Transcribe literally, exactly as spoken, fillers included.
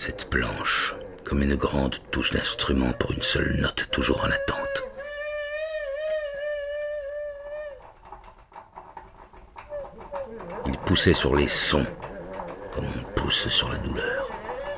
Cette planche, comme une grande touche d'instrument pour une seule note toujours en attente. Il poussait sur les sons, comme on pousse sur la douleur.